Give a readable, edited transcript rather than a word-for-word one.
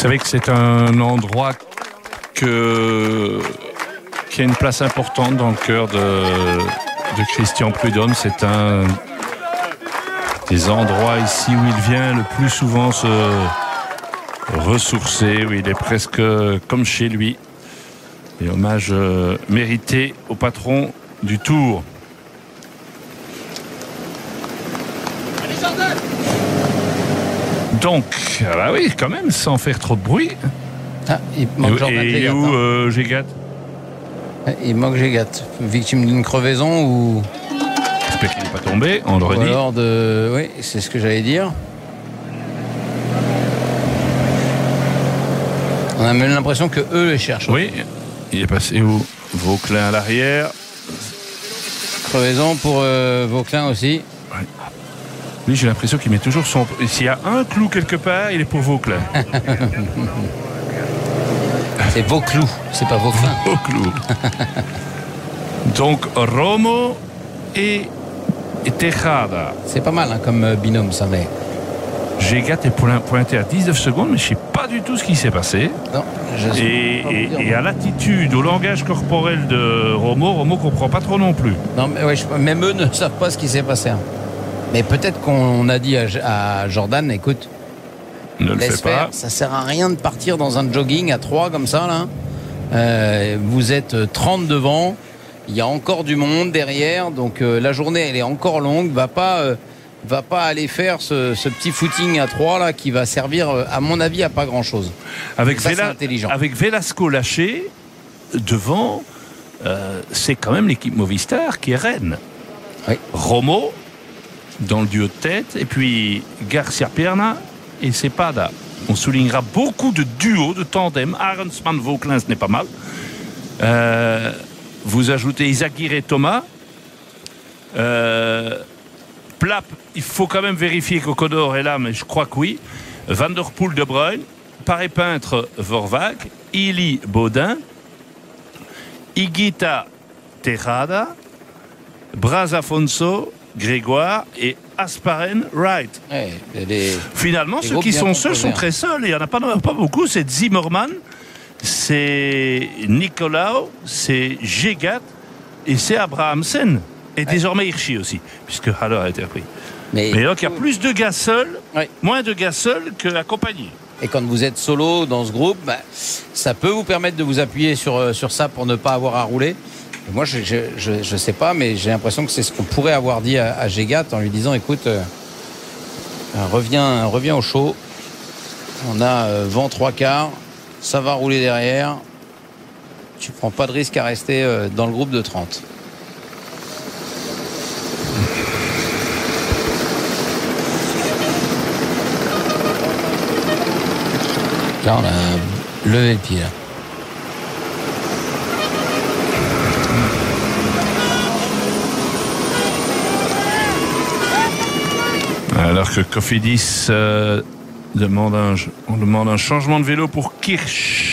savez que c'est un endroit qui a une place importante dans le cœur de Christian Prudhomme. C'est un des endroits ici où il vient le plus souvent se ressourcer, où il est presque comme chez lui. Et hommage mérité au patron du Tour. Donc, ah bah oui, quand même, sans faire trop de bruit. Ah, il manque Jordan et où Gégat Il manque Gégat. Victime d'une crevaison ou... J'espère qu'il n'est pas tombé, on l'aurait dit. Alors oui, c'est ce que j'allais dire. On a même l'impression que eux les cherchent. Oui, il est passé où? Vauclin à l'arrière. Crevaison pour Vauclin aussi. Ouais. Lui, j'ai l'impression qu'il met toujours son... S'il y a un clou quelque part, il est pour Vauclin. C'est Vauclou, c'est pas Vauclin. Vauclou. Donc, Romo et Tejada. C'est pas mal hein, comme binôme, ça, mais... Gégat est pointé à 19 secondes, mais je ne sais pas du tout ce qui s'est passé. Non, et à l'attitude, au langage corporel de Romo ne comprend pas trop non plus. Non, mais ouais, même eux ne savent pas ce qui s'est passé. Hein. Mais peut-être qu'on a dit à Jordan, écoute, ne le fais pas. Ça sert à rien de partir dans un jogging à 3 comme ça, là. Vous êtes 30 devant, il y a encore du monde derrière, donc la journée, elle est encore longue, va pas aller faire ce petit footing à 3 là qui va servir à mon avis à pas grand chose. Avec Velasco lâché devant, c'est quand même l'équipe Movistar qui est reine. Oui. Romo dans le duo de tête et puis Garcia Pierna et Cepada. On soulignera beaucoup de duos, de tandems. Arensman Vauclin, ce n'est pas mal. Vous ajoutez Izagirre et Thomas. Plap, il faut quand même vérifier qu'Ocodor est là, mais je crois que oui. Van der Poel, De Bruyne, Paré Peintre, Vorwag, Ili, Baudin, Higuita, Tejada, Braz Afonso, Grégoire et Asparen, Wright. Finalement, ceux qui sont seuls sont très seuls. Il n'y en a pas beaucoup. C'est Zimmermann, c'est Nicolau, c'est Gégat et c'est Abrahamsen. Et désormais Hirschi aussi, puisque Haller a été repris. Mais donc il y a plus de gars seuls, moins de gars seuls qu'accompagnés. Et quand vous êtes solo dans ce groupe, ça peut vous permettre de vous appuyer sur ça pour ne pas avoir à rouler. Et moi, je sais pas, mais j'ai l'impression que c'est ce qu'on pourrait avoir dit à Gégat en lui disant, écoute, reviens au chaud. On a vent 3/4, ça va rouler derrière. Tu prends pas de risque à rester dans le groupe de 30. Là, on a levé le pied. Là. Alors que Cofidis demande un changement de vélo pour Kirch.